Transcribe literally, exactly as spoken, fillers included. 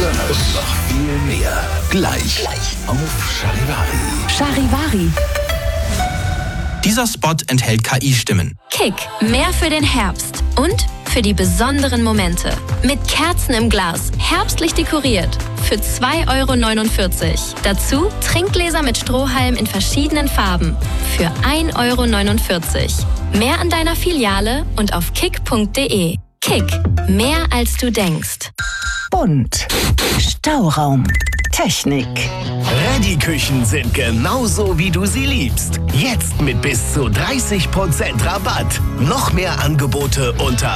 und noch viel mehr. Gleich, Gleich. auf Charivari. Charivari. Dieser Spot enthält K I-Stimmen. Kick, mehr für den Herbst und für die besonderen Momente. Mit Kerzen im Glas, herbstlich dekoriert. Für zwei Euro neunundvierzig. Dazu Trinkgläser mit Strohhalm in verschiedenen Farben. Für ein Euro neunundvierzig. Mehr an deiner Filiale und auf kick punkt de. Kick, mehr als du denkst. Bunt. Stauraum. Technik. Ready-Küchen sind genauso, wie du sie liebst. Jetzt mit bis zu dreißig Prozent Rabatt. Noch mehr Angebote unter